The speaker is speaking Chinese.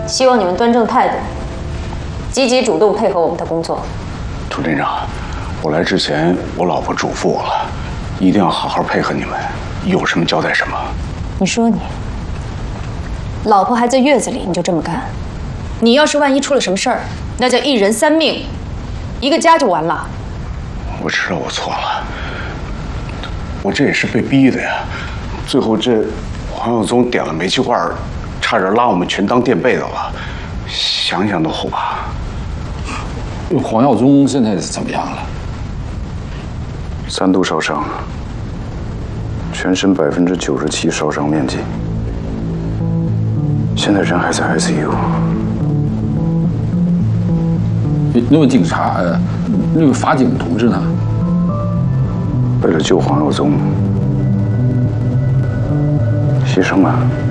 希望你们端正态度，积极主动配合我们的工作。 涂镇长，我来之前，我老婆嘱咐我了，一定要好好配合你们，有什么交代什么。 你说你，老婆还在月子里，你就这么干？你要是万一出了什么事儿，那叫一人三命，一个家就完了。 我知道我错了，我这也是被逼的呀。最后这黄耀宗点了煤气罐，差点拉我们全当垫背的了，想想都后怕。 黄耀宗现在怎么样了 ？3度烧伤，全身97%烧伤面积，现在人还在 ICU。 那位警察，那位法警同志呢？ 为了救黄耀宗，牺牲了。